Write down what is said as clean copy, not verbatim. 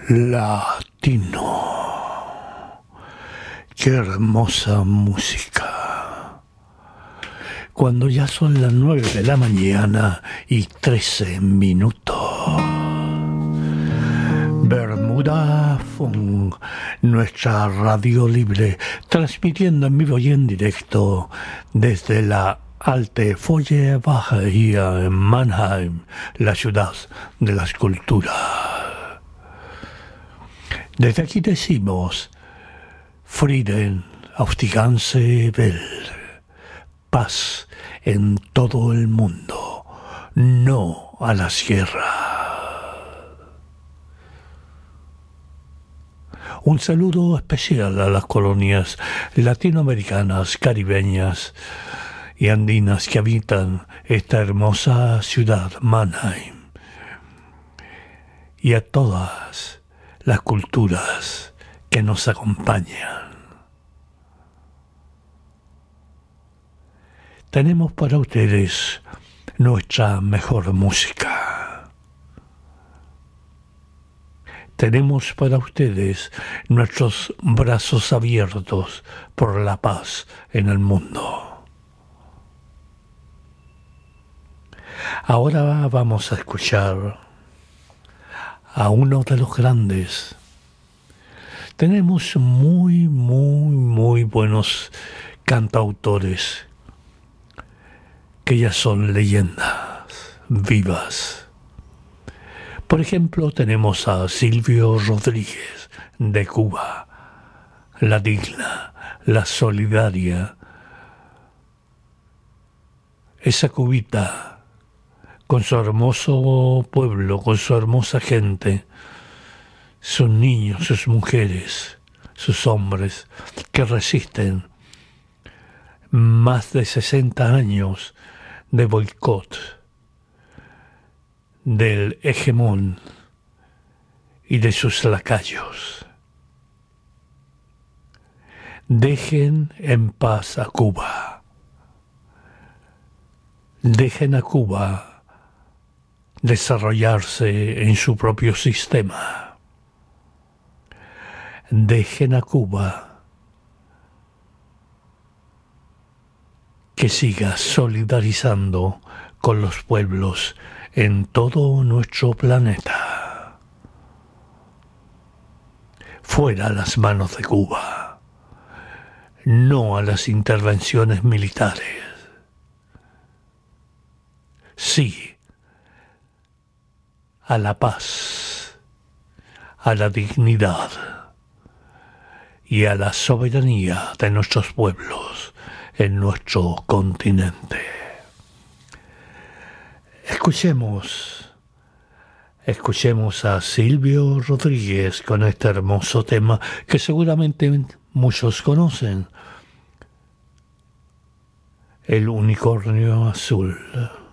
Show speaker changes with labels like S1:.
S1: Latino. Qué hermosa música. Cuando ya son las 9 de la mañana y 13 minutos. Bermuda Funk, nuestra radio libre, transmitiendo en vivo y en directo desde la Alte Folle Bahía en Mannheim, la ciudad de las culturas. Desde aquí decimos Frieden auf die ganze Welt, paz en todo el mundo, no a las guerras. Un saludo especial a las colonias latinoamericanas, caribeñas y andinas que habitan esta hermosa ciudad, Mannheim, y a todas las culturas que nos acompañan. Tenemos para ustedes nuestra mejor música. Tenemos para ustedes nuestros brazos abiertos por la paz en el mundo. Ahora vamos a escuchar a uno de los grandes. Tenemos muy buenos cantautores que ya son leyendas vivas. Por ejemplo, tenemos a Silvio Rodríguez de Cuba, la digna, la solidaria, esa cubita con su hermoso pueblo, con su hermosa gente, sus niños, sus mujeres, sus hombres que resisten más de 60 años de boicot del hegemón y de sus lacayos. Dejen en paz a Cuba. Dejen a Cuba desarrollarse en su propio sistema. Dejen a Cuba que siga solidarizando con los pueblos en todo nuestro planeta. Fuera las manos de Cuba, no a las intervenciones militares. Sí a la paz, a la dignidad y a la soberanía de nuestros pueblos en nuestro continente. Escuchemos a Silvio Rodríguez con este hermoso tema que seguramente muchos conocen, El unicornio azul.